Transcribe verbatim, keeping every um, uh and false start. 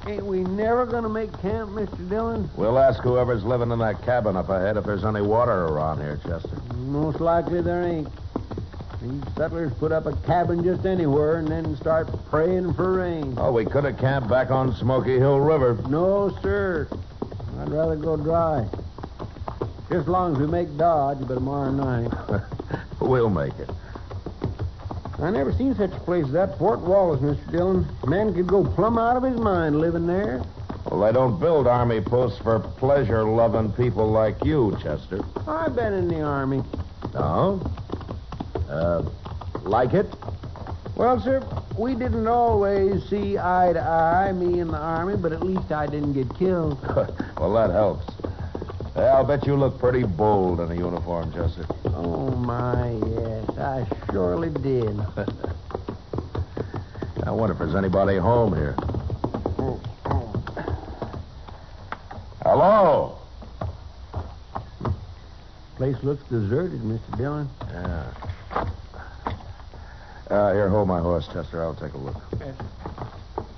Ain't we never going to make camp, Mister Dillon? We'll ask whoever's living in that cabin up ahead if there's any water around here, Chester. Most likely there ain't. These settlers put up a cabin just anywhere and then start praying for rain. Oh, we could have camped back on Smoky Hill River. No, sir. I'd rather go dry. Just as long as we make Dodge by tomorrow night. We'll make it. I never seen such a place as that Fort Wallace, Mister Dillon. Man could go plumb out of his mind living there. Well, they don't build army posts for pleasure-loving people like you, Chester. I've been in the Army. No? Uh, like it? Well, sir, we didn't always see eye to eye, me and the Army, but at least I didn't get killed. Well, that helps. Hey, I'll bet you look pretty bold in a uniform, Chester. Oh, my, yes. I surely did. I wonder if there's anybody home here. Hello? Place looks deserted, Mister Dillon. Yeah. Uh, here, hold my horse, Chester. I'll take a look. Yes.